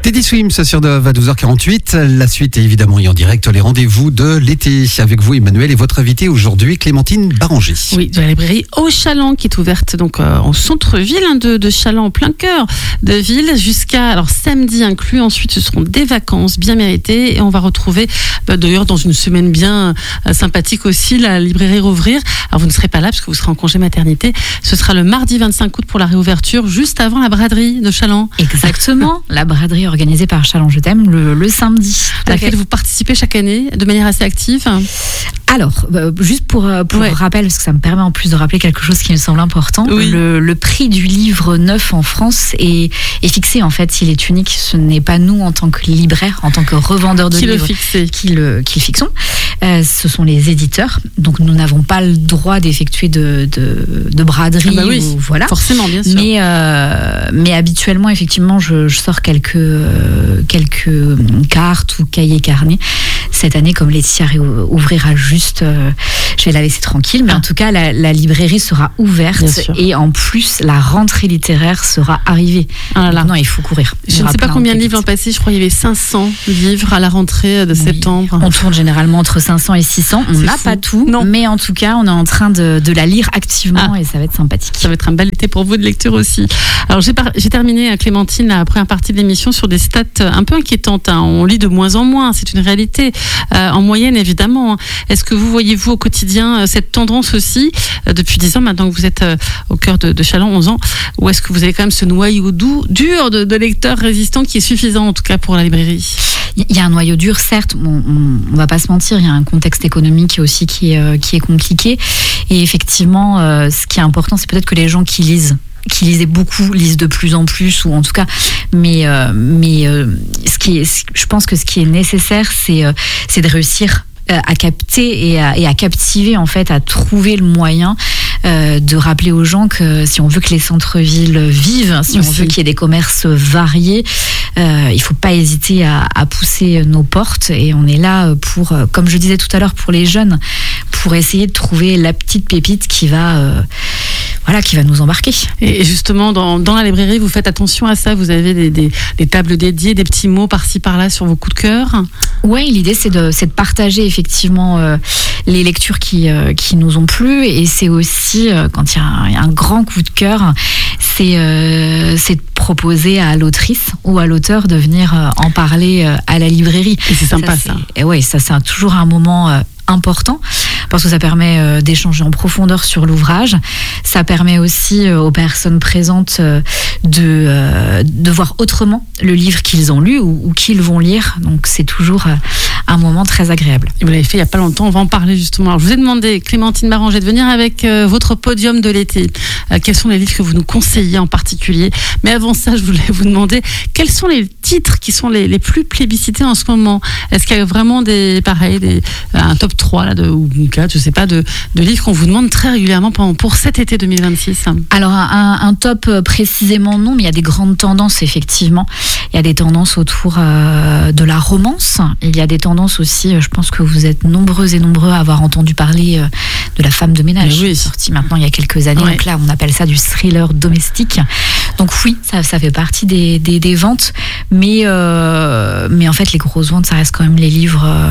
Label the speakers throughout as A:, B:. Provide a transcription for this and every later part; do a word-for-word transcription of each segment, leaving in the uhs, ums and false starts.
A: Teddy Swims sur Dove à douze heures quarante-huit. La suite est évidemment en direct, les rendez-vous de l'été. Avec vous, Emmanuel, et votre invitée aujourd'hui, Clémentine Baranger.
B: Oui, de la librairie Au Chaland, qui est ouverte donc euh, en centre-ville hein, de, de Chaland, en plein cœur de ville, jusqu'à alors samedi inclus. Ensuite, ce seront des vacances bien méritées. Et on va retrouver, bah, d'ailleurs, dans une semaine bien euh, sympathique aussi, la librairie rouvrir. Alors, vous ne serez pas là parce que vous serez en congé maternité. Ce sera le mardi vingt-cinq août pour la réouverture, juste avant la braderie de Chaland.
C: Exactement, la braderie organisée par Chaland Je t'aime le, le samedi.
B: À laquelle vous participez chaque année de manière assez active.
C: Alors, euh, juste pour, pour ouais. rappel, parce que ça me permet en plus de rappeler quelque chose qui me semble important, oui. le, le prix du livre neuf en France est, est fixé, en fait, il est unique. Ce n'est pas nous, en tant que libraires, en tant que revendeurs de
B: qui
C: livres,
B: le
C: qui, le, qui le fixons. Euh, ce sont les éditeurs, donc nous n'avons pas le droit d'effectuer de, de, de braderie.
B: Ah bah oui,
C: ou, voilà.
B: Forcément, bien sûr.
C: Mais, euh, mais habituellement, effectivement, je, je sors quelques, euh, quelques cartes ou cahiers carnets. Cette année, comme Laetitia ouvrira juste, euh, je vais la laisser tranquille, mais ah. en tout cas, la, la librairie sera ouverte et en plus, la rentrée littéraire sera arrivée. Ah là. Non, il faut courir.
B: Je ne sais pas combien de livres l'an passé, je crois qu'il y avait cinq cents livres à la rentrée de oui. septembre.
C: On tourne généralement entre cinq cents et six cents. On n'a pas tout, non. mais en tout cas, on est en train de, de la lire activement ah. et ça va être sympathique.
B: Ça va être un bel été pour vous de lecture aussi. Alors, j'ai, par... j'ai terminé, Clémentine, la première partie de l'émission sur des stats un peu inquiétantes. Hein. On lit de moins en moins, c'est une réalité. Euh, en moyenne, évidemment. Est-ce que vous voyez, vous, au quotidien, euh, cette tendance aussi, euh, depuis dix ans, maintenant que vous êtes euh, au cœur de, de Chaland, onze ans, ou est-ce que vous avez quand même ce noyau doux, dur de, de lecteurs résistants qui est suffisant, en tout cas, pour la librairie ?
C: Il y a un noyau dur, certes, on ne va pas se mentir, il y a un contexte économique aussi qui est, euh, qui est compliqué. Et effectivement, euh, ce qui est important, c'est peut-être que les gens qui lisent, qui lisaient beaucoup, lisent de plus en plus, ou en tout cas, mais, euh, mais euh, ce qui est, je pense que ce qui est nécessaire, c'est, euh, c'est de réussir à capter et à, et à captiver, en fait, à trouver le moyen euh, de rappeler aux gens que si on veut que les centres-villes vivent, si Aussi. on veut qu'il y ait des commerces variés, euh, il ne faut pas hésiter à, à pousser nos portes, et on est là pour, comme je disais tout à l'heure, pour les jeunes, pour essayer de trouver la petite pépite qui va... Euh, Voilà, qui va nous embarquer.
B: Et justement, dans, dans la librairie, vous faites attention à ça. Vous avez des, des, des tables dédiées, des petits mots par-ci par-là sur vos coups de cœur.
C: Oui, l'idée c'est de, c'est de partager effectivement euh, les lectures qui, euh, qui nous ont plu, et c'est aussi euh, quand il y a un, un grand coup de cœur, c'est, euh, c'est de proposer à l'autrice ou à l'auteur de venir euh, en parler euh, à la librairie.
B: Et c'est sympa ça.
C: ça. Et ouais, ça c'est toujours un moment euh, important, parce que ça permet euh, d'échanger en profondeur sur l'ouvrage. Ça permet aussi euh, aux personnes présentes euh, de, euh, de voir autrement le livre qu'ils ont lu ou, ou qu'ils vont lire. Donc c'est toujours euh, un moment très agréable.
B: Et vous l'avez fait il n'y a pas longtemps, on va en parler justement. Alors, je vous ai demandé, Clémentine Baranger, de venir avec euh, votre podium de l'été. Euh, quels sont les livres que vous nous conseillez en particulier ? Mais avant ça, je voulais vous demander, quels sont les titres qui sont les, les plus plébiscités en ce moment ? Est-ce qu'il y a vraiment des, pareil, des, un top trois là, de, ou quatre, je sais pas, de, de livres qu'on vous demande très régulièrement pour, pour cet été deux mille vingt-six?
C: Alors un, un top précisément non, mais il y a des grandes tendances effectivement. Il y a des tendances autour euh, de la romance. Il y a des tendances aussi, je pense que vous êtes nombreux et nombreux à avoir entendu parler euh, de La femme de ménage,
B: oui.
C: sorti maintenant il y a quelques années. Ouais. Donc là on appelle ça du thriller domestique. Donc oui, ça, ça fait partie des, des, des ventes, mais, euh, mais en fait les grosses ventes ça reste quand même les livres... Euh,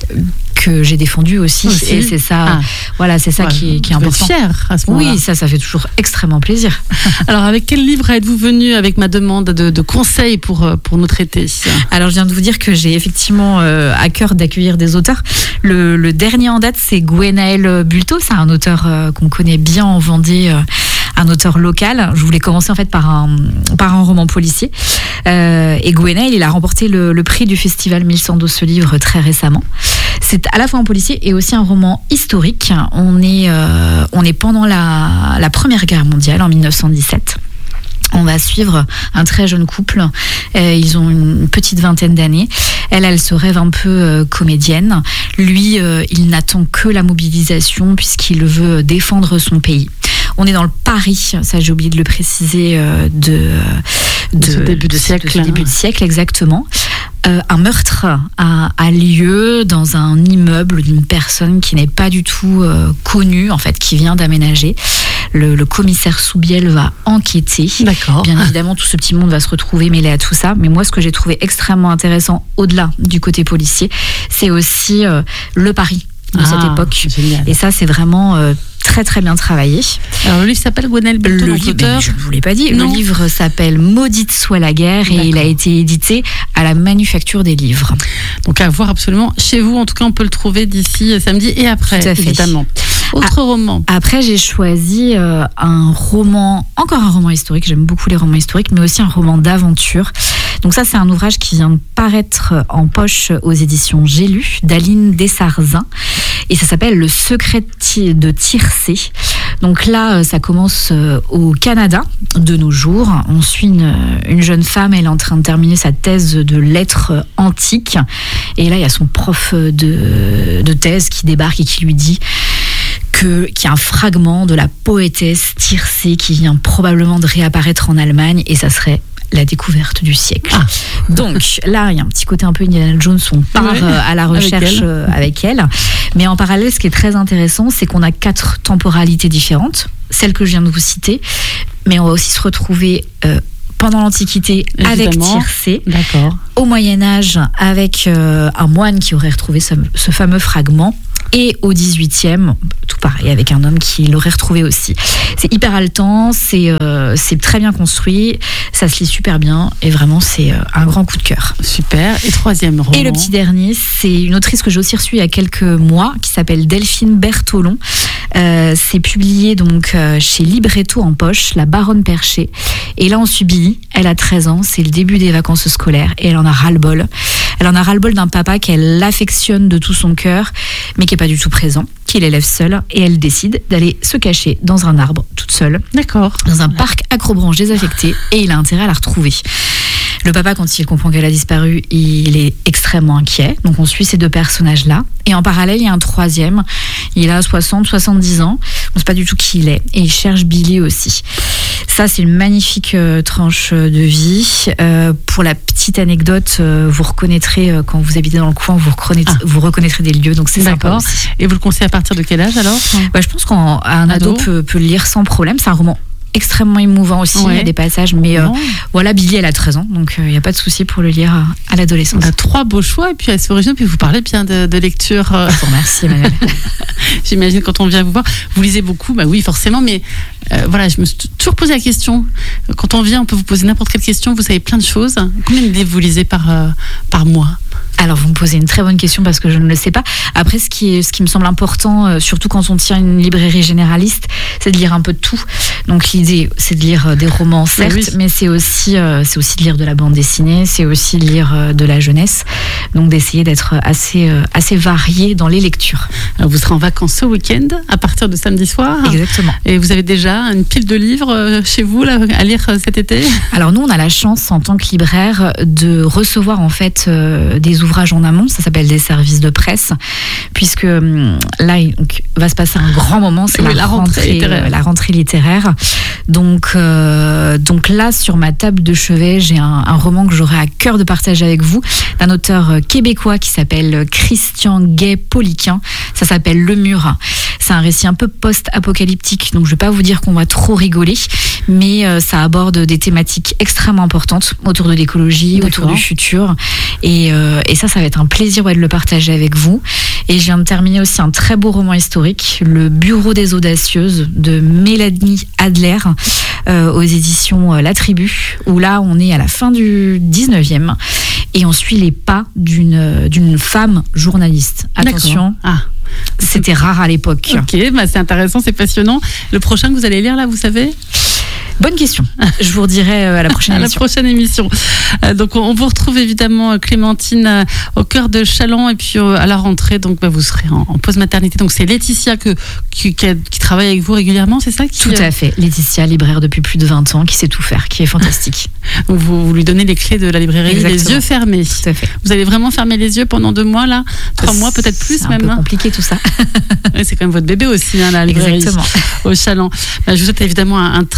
C: que j'ai défendu aussi, aussi. Et c'est ça, ah. voilà, c'est ça ouais, qui, qui est important.
B: Vous êtes fière à ce moment-là.
C: Oui, ça, ça fait toujours extrêmement plaisir.
B: Alors, avec quel livre êtes-vous venu avec ma demande de, de conseils pour, pour nous traiter?
C: Alors, je viens de vous dire que j'ai effectivement euh, à cœur d'accueillir des auteurs. Le, le dernier en date, c'est Gwenaël Bulto. C'est un auteur euh, qu'on connaît bien en Vendée, euh, un auteur local. Je voulais commencer en fait par un, par un roman policier. Euh, et Gwenaël, il a remporté le, le prix du festival mille cent douze ce livre très récemment. C'est à la fois un policier et aussi un roman historique. On est, euh, on est pendant la, la Première Guerre mondiale, en mille neuf cent dix-sept. On va suivre un très jeune couple. Euh, ils ont une petite vingtaine d'années. Elle, elle se rêve un peu euh, comédienne. Lui, euh, il n'attend que la mobilisation puisqu'il veut défendre son pays. On est dans le Paris, ça j'ai oublié de le préciser, euh, de, de,
B: de ce début de siècle.
C: De ce début de siècle, exactement. Euh, un meurtre a, a lieu dans un immeuble d'une personne qui n'est pas du tout euh, connue, en fait, qui vient d'aménager. Le, le commissaire Soubiel va enquêter.
B: D'accord.
C: Bien évidemment, tout ce petit monde va se retrouver mêlé à tout ça. Mais moi, ce que j'ai trouvé extrêmement intéressant, au-delà du côté policier, c'est aussi euh, le Paris de
B: Ah,
C: cette époque.
B: génial.
C: Et ça, c'est vraiment euh, très très bien travaillé.
B: Alors le livre s'appelle Gwenaël Bulto,
C: Le
B: donc
C: livre,
B: l'auteur.
C: je ne vous l'ai pas dit,
B: Non.
C: le livre s'appelle Maudite soit la guerre et
B: D'accord.
C: il a été édité à la Manufacture des livres.
B: Donc à voir absolument chez vous. En tout cas, on peut le trouver d'ici samedi et après,
C: Tout à fait.
B: évidemment. Autre roman.
C: Après, j'ai choisi euh, un roman, encore un roman historique, j'aime beaucoup les romans historiques, mais aussi un roman d'aventure. Donc ça, c'est un ouvrage qui vient de paraître en poche aux éditions J'ai lu, d'Aline Dessarzin, et ça s'appelle Le secret de Tircé. Donc là, ça commence au Canada, de nos jours. On suit une, une jeune femme, elle est en train de terminer sa thèse de lettres antiques, et là, il y a son prof de, de thèse qui débarque et qui lui dit que, qu'il y a un fragment de la poétesse Tircé qui vient probablement de réapparaître en Allemagne, et ça serait la découverte du siècle.
B: Ah.
C: Donc là, il y a un petit côté un peu Indiana Jones, on part
B: Ouais,
C: euh, à la
B: avec
C: recherche
B: elle.
C: euh, avec elle. Mais en parallèle, ce qui est très intéressant, c'est qu'on a quatre temporalités différentes, celles que je viens de vous citer, mais on va aussi se retrouver euh, pendant l'Antiquité avec
B: Évidemment.
C: Tircé,
B: D'accord.
C: au Moyen-Âge avec euh, un moine qui aurait retrouvé ce, ce fameux fragment, et au dix-huitième, tout pareil, avec un homme qui l'aurait retrouvé aussi. C'est hyper haletant, c'est, euh, c'est très bien construit, ça se lit super bien, et vraiment, c'est euh, un grand coup de cœur.
B: Super. Et troisième roman.
C: Et le petit dernier, c'est une autrice que j'ai aussi reçue il y a quelques mois, qui s'appelle Delphine Bertolon. Euh, c'est publié donc euh, chez Libretto en poche, La Baronne Perchée. Et là, on suit Billy, elle a treize ans, c'est le début des vacances scolaires, et elle en a ras-le-bol. Elle en a ras-le-bol d'un papa qu'elle affectionne de tout son cœur, mais qui n'est pas du tout présent, qui l'élève seule, et elle décide d'aller se cacher dans un arbre, toute seule,
B: D'accord.
C: dans un parc acrobranche désaffecté, et il a intérêt à la retrouver. Le papa, quand il comprend qu'elle a disparu, il est extrêmement inquiet. Donc on suit ces deux personnages-là. Et en parallèle, il y a un troisième. Il a soixante, soixante-dix ans. On ne sait pas du tout qui il est. Et il cherche Billy aussi. Ça, c'est une magnifique euh, tranche de vie. Euh, pour la petite anecdote, euh, vous reconnaîtrez, euh, quand vous habitez dans le coin, vous reconnaîtrez,
B: Ah.
C: vous reconnaîtrez des lieux. Donc c'est sympa
B: D'accord.
C: aussi.
B: Et vous le conseillez à partir de quel âge alors?
C: Bah, je pense qu'un ado,
B: Ado.
C: peut, peut le lire sans problème. C'est un roman extrêmement émouvant aussi.
B: Ouais.
C: Il y a des passages, mais euh,
B: Non.
C: voilà, Billy, elle a treize ans, donc il n'y a pas de souci pour le lire à, à l'adolescence.
B: On a trois beaux choix et puis c'est original. Puis vous parlez bien de, de lecture. euh,
C: Je vous remercie, Emmanuel.
B: J'imagine quand on vient vous voir, vous lisez beaucoup. Bah oui, forcément. Mais euh, voilà, je me suis toujours posé la question. Quand on vient, on peut vous poser n'importe quelle question. Vous savez plein de choses. Combien de livres vous lisez par euh, par mois?
C: Alors, vous me posez une très bonne question parce que je ne le sais pas. Après, ce qui, est, ce qui me semble important, euh, surtout quand on tient une librairie généraliste, c'est de lire un peu de tout. Donc, l'idée, c'est de lire euh, des romans, certes,
B: oui.
C: mais c'est aussi, euh, c'est aussi de lire de la bande dessinée, c'est aussi de lire euh, de la jeunesse. Donc, d'essayer d'être assez, euh, assez varié dans les lectures.
B: Alors, vous serez en vacances ce week-end à partir de samedi soir.
C: Exactement.
B: Et vous avez déjà une pile de livres euh, chez vous là, à lire euh, cet été?
C: Alors, nous, on a la chance, en tant que libraire, de recevoir en fait euh, des ouvrages en amont. Ça s'appelle des services de presse, puisque hum, là, il donc, va se passer un grand moment, c'est
B: Oui,
C: la,
B: la rentrée
C: rentrée,
B: littéraire.
C: euh, la rentrée littéraire. Donc, euh, donc là, sur ma table de chevet, j'ai un, un roman que j'aurais à cœur de partager avec vous, d'un auteur euh, québécois qui s'appelle Christian Gay-Poliquin. Ça s'appelle Le Mur. C'est un récit un peu post-apocalyptique, donc je ne vais pas vous dire qu'on va trop rigoler, mais euh, ça aborde des thématiques extrêmement importantes autour de l'écologie, autour
B: D'accord.
C: du futur. Et, euh, et ça, ça va être un plaisir ouais, de le partager avec vous. Et je viens de terminer aussi un très beau roman historique, Le Bureau des Audacieuses, de Mélanie Adler, euh, aux éditions euh, La Tribu, où là, on est à la fin du dix-neuvième et on suit les pas d'une, d'une femme journaliste. Attention,
B: D'accord. Ah.
C: c'était rare à l'époque.
B: Ok, bah c'est intéressant, c'est passionnant. Le prochain que vous allez lire là, vous savez?
C: Bonne question. Je vous redirai euh, à la prochaine
B: À la
C: émission.
B: prochaine émission. Euh, donc on, on vous retrouve évidemment euh, Clémentine euh, au cœur de Challans et puis euh, à la rentrée. Donc bah, vous serez en, en pause maternité. Donc c'est Laetitia que, qui, qui, a- qui travaille avec vous régulièrement, c'est ça qui,
C: Tout à fait. Laetitia, libraire depuis plus de vingt ans, qui sait tout faire, qui est fantastique.
B: Donc vous, vous lui donnez les clés de la librairie, les
C: Exactement.
B: yeux fermés.
C: Tout à fait.
B: Vous allez vraiment fermer les yeux pendant deux mois là, trois mois peut-être plus
C: C'est
B: même.
C: un peu
B: hein.
C: compliqué tout ça.
B: Ouais, c'est quand même votre bébé aussi, hein, la librairie
C: Exactement.
B: au Challans. Bah, je vous souhaite évidemment un, un très bel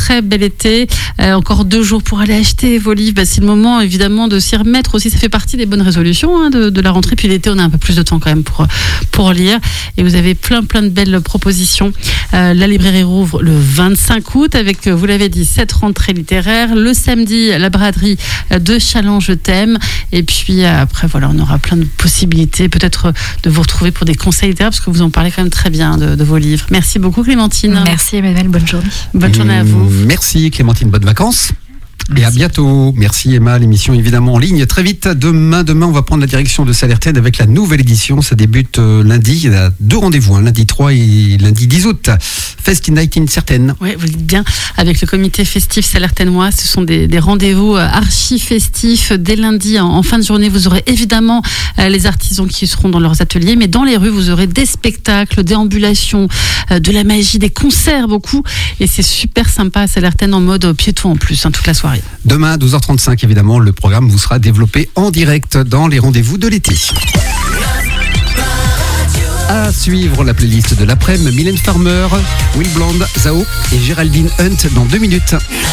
B: l'été. Euh, encore deux jours pour aller acheter vos livres. Bah, c'est le moment évidemment de s'y remettre aussi. Ça fait partie des bonnes résolutions hein, de, de la rentrée. Puis l'été, on a un peu plus de temps quand même pour, pour lire. Et vous avez plein plein de belles propositions. Euh, la librairie rouvre le vingt-cinq août avec, vous l'avez dit, cette rentrée littéraire. Le samedi, la braderie de Challenge Thème. Et puis après, voilà, on aura plein de possibilités peut-être de vous retrouver pour des conseils littéraires parce que vous en parlez quand même très bien de, de vos livres. Merci beaucoup Clémentine.
C: Merci Emmanuel, bonne journée.
B: Bonne journée à vous.
A: Merci Clémentine, bonnes vacances. Merci. Et à bientôt. Merci Emma, l'émission évidemment en ligne très vite. Demain, demain, on va prendre la direction de Salertaine avec la nouvelle édition. Ça débute euh, lundi. Il y a deux rendez-vous, hein, lundi trois et lundi dix août. Fest Night in Certaine.
B: Oui, vous le dites bien. Avec le comité festif salertainois, ce sont des, des rendez-vous archi festifs. Dès lundi, en, en fin de journée, vous aurez évidemment euh, les artisans qui seront dans leurs ateliers. Mais dans les rues, vous aurez des spectacles, des ambulations, euh, de la magie, des concerts, beaucoup. Et c'est super sympa à Salertaine en mode piéton en plus, hein, toute la soirée.
A: Demain à douze heures trente-cinq, évidemment, le programme vous sera développé en direct dans les rendez-vous de l'été. À suivre la playlist de l'après-midi, Mylène Farmer, Will Blonde, Zao et Géraldine Hunt dans deux minutes.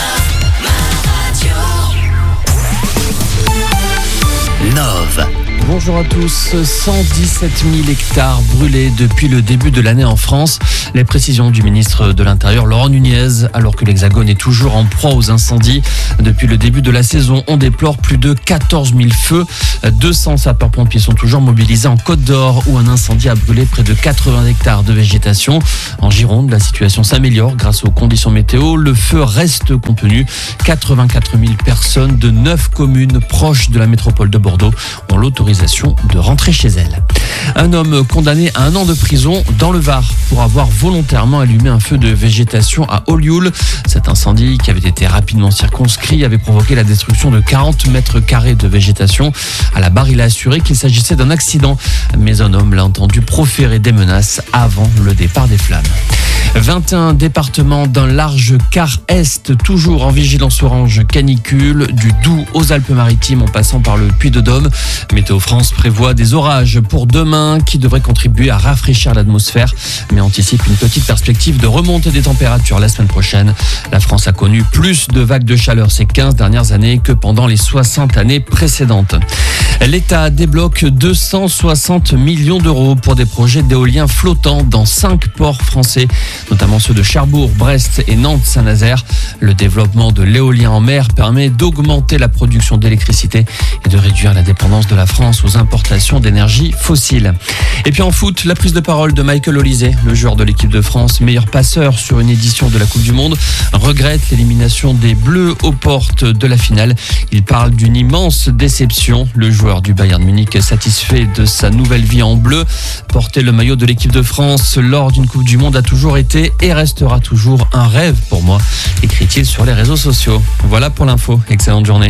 D: Nove. Bonjour à tous. cent dix-sept mille hectares brûlés depuis le début de l'année en France. Les précisions du ministre de l'Intérieur, Laurent Nunez, alors que l'Hexagone est toujours en proie aux incendies. Depuis le début de la saison, on déplore plus de quatorze mille feux. deux cents sapeurs-pompiers sont toujours mobilisés en Côte d'Or où un incendie a brûlé près de quatre-vingts hectares de végétation. En Gironde, la situation s'améliore grâce aux conditions météo. Le feu reste contenu. quatre-vingt-quatre mille personnes de neuf communes proches de la métropole de Bordeaux ont l'autorisation de rentrer chez elle. Un homme condamné à un an de prison dans le Var pour avoir volontairement allumé un feu de végétation à Olioul. Cet incendie, qui avait été rapidement circonscrit, avait provoqué la destruction de quarante mètres carrés de végétation. À la barre, il a assuré qu'il s'agissait d'un accident, mais un homme l'a entendu proférer des menaces avant le départ des flammes. vingt et un départements d'un large quart est, toujours en vigilance orange canicule, du Doubs aux Alpes-Maritimes en passant par le Puy-de-Dôme. Météo France prévoit des orages pour demain qui devraient contribuer à rafraîchir l'atmosphère, mais anticipe une petite perspective de remontée des températures la semaine prochaine. La France a connu plus de vagues de chaleur ces quinze dernières années que pendant les soixante années précédentes. L'État débloque deux cent soixante millions d'euros pour des projets d'éoliens flottants dans cinq ports français, notamment ceux de Cherbourg, Brest et Nantes-Saint-Nazaire. Le développement de l'éolien en mer permet d'augmenter la production d'électricité et de réduire la dépendance de la France aux importations d'énergie fossile. Et puis en foot, la prise de parole de Michael Olise, le joueur de l'équipe de France, meilleur passeur sur une édition de la Coupe du Monde, regrette l'élimination des Bleus aux portes de la finale. Il parle d'une immense déception. Le joueur du Bayern Munich, satisfait de sa nouvelle vie en bleu, porter le maillot de l'équipe de France lors d'une Coupe du Monde a toujours été et restera toujours un rêve pour moi, écrit-il sur les réseaux sociaux. Voilà pour l'info. Excellente journée.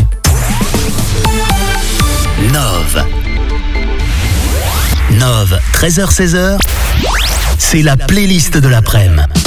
E: Nove. Nove, treize heures seize heures, c'est la playlist de l'après-midi.